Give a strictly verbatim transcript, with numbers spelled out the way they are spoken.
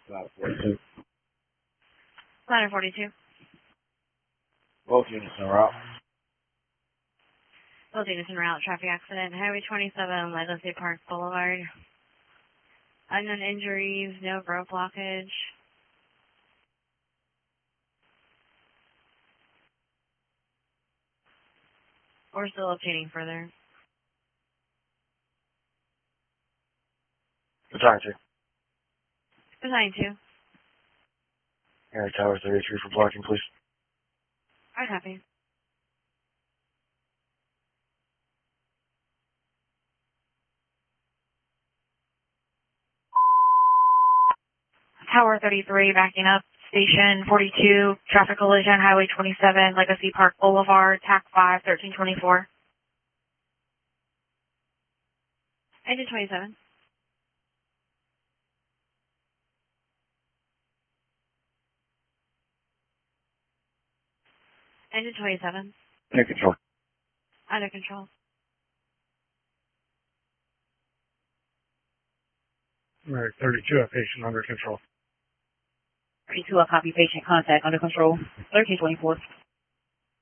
Ladder forty-two. Ladder forty-two. Both units en route. Both units en route. Traffic accident. Highway twenty-seven, Legacy Park Boulevard. Unknown injuries. No road blockage. We're still obtaining further. Battalion two. Battalion two. Air Tower thirty-three for blocking, please. I copy. Tower thirty-three backing up. Station forty-two, traffic collision, Highway twenty-seven, Legacy Park Boulevard, T A C five, thirteen twenty-four. Engine twenty-seven. Engine twenty-seven. Under control. Under control. Alright, thirty-two, a patient under control. thirty-two, a copy patient contact under control. thirteen twenty-four.